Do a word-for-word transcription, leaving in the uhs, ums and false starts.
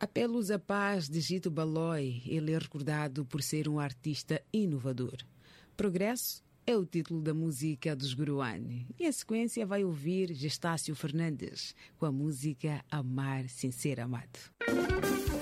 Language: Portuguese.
Apelos à paz de Gito Balói, ele é recordado por ser um artista inovador. Progresso é o título da música dos Guruane. E a sequência vai ouvir Gestácio Fernandes com a música Amar Sem Ser Amado.